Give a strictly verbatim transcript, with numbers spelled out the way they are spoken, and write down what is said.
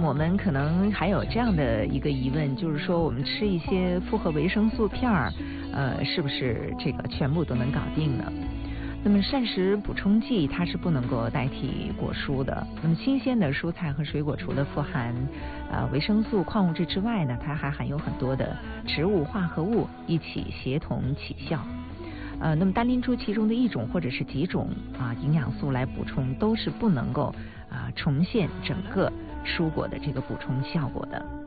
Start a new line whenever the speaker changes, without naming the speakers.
我们可能还有这样的一个疑问，就是说我们吃一些复合维生素片儿，呃，是不是这个全部都能搞定呢？那么膳食补充剂它是不能够代替果蔬的。那么新鲜的蔬菜和水果除了富含呃维生素、矿物质之外呢，它还含有很多的植物化合物一起协同起效。呃，那么单拎出其中的一种或者是几种啊营养素来补充，都是不能够啊重现整个蔬果的这个补充效果的。